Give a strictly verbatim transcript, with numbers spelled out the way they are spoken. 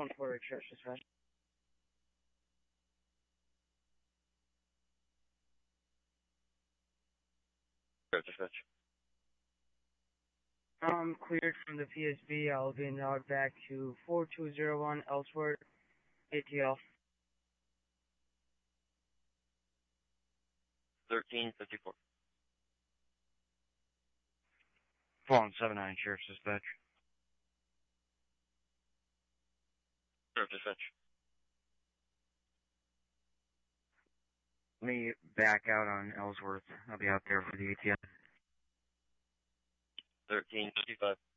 one for Church Dispatch. Church Dispatch. I'm cleared from the P S B. I'll be now back to four two zero one Ellsworth, A T L. thirteen fifty-four. four one seven nine, Sheriff's Dispatch. Sheriff Dispatch. Let me back out on Ellsworth. I'll be out there for the A T L. thirteen fifty-five.